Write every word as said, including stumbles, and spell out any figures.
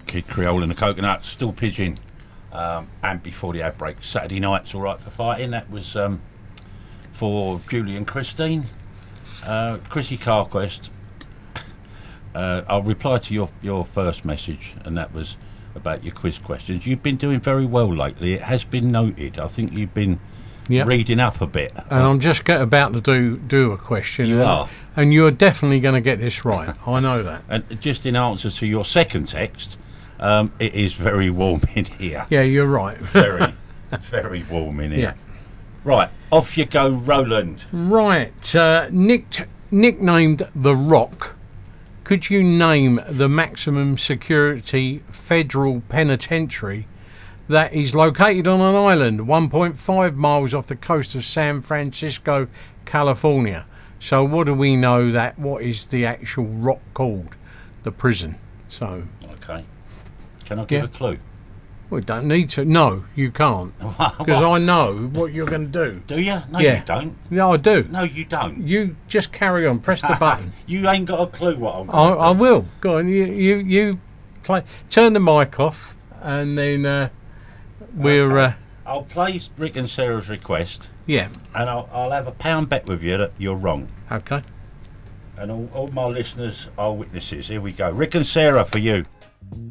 Kid Creole and the Coconut, Still Pigeon, um, and before the ad break, Saturday Night's All Right for Fighting. That was um, for Julie and Christine. Uh, Chrissy Carquest, uh, I'll reply to your, your first message, and that was about your quiz questions. You've been doing very well lately. It has been noted. I think you've been yep. reading up a bit. And I'm just get about to do do a question. You and, are. And you're definitely going to get this right. I know that. And just in answer to your second text, um, it is very warm in here. Yeah, you're right. Very, very warm in here. Yeah. Right, off you go, Roland. Right. Uh, nicked, nicknamed The Rock, could you name the maximum security federal penitentiary that is located on an island one point five miles off the coast of San Francisco, California? So what do we know that, what is the actual rock called? The prison. So. Okay. Can I give yeah. a clue? We don't need to. No, you can't. Because I know what you're going to do. Do you? No, yeah. you don't. No, I do. No, you don't. You just carry on. Press the button. You ain't got a clue what I'm I, going to do. I will. Go on. You, you, you play. Turn the mic off, and then uh, we're. Okay. Uh, I'll play Rick and Sarah's request. Yeah. And I'll, I'll have a pound bet with you that you're wrong. Okay. And all, all my listeners are witnesses. Here we go. Rick and Sarah for you.